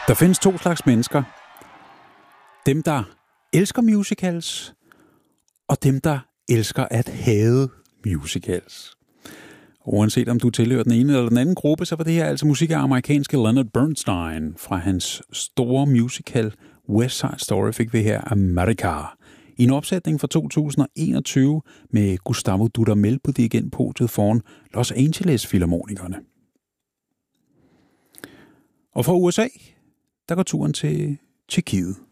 Der findes to slags mennesker. Dem, der elsker musicals, og dem, der elsker at hade musicals. Uanset om du tilhører den ene eller den anden gruppe, så var det her altså musik af amerikanske Leonard Bernstein. Fra hans store musical West Side Story fik vi her America. I en opsætning fra 2021 med Gustavo Dudamel på dirigentpodiet foran Los Angeles Filharmonikerne. Og fra USA, der går turen til Tjekkiet.